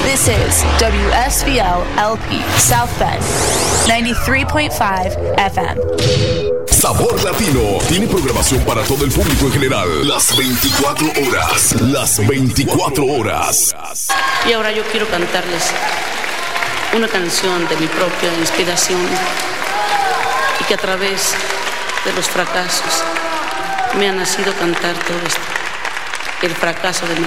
This is WSVL LP South Bend 93.5 FM. Sabor Latino tiene programación para todo el público en general. Las 24 horas. Las 24 horas. Y ahora yo quiero cantarles una canción de mi propia inspiración y que a través de los fracasos me ha nacido cantar todo esto. El fracaso de mi